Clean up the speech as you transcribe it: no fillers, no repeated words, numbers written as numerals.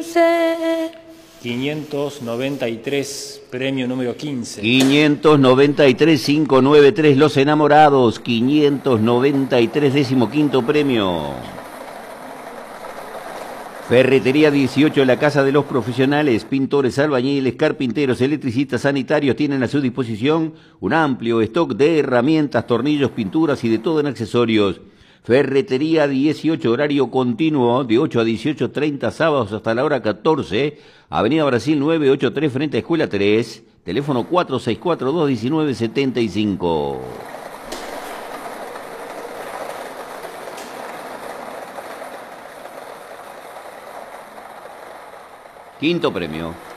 593, premio número 15. 593, 593, Los Enamorados. 593, 15º premio. Ferretería 18, la casa de los profesionales, pintores, albañiles, carpinteros, electricistas, sanitarios tienen a su disposición un amplio stock de herramientas, tornillos, pinturas y de todo en accesorios. Ferretería 18, horario continuo de 8 a 18:30, sábados hasta la hora 14, Avenida Brasil 983, frente a Escuela 3, teléfono 464-219-75. Quinto premio.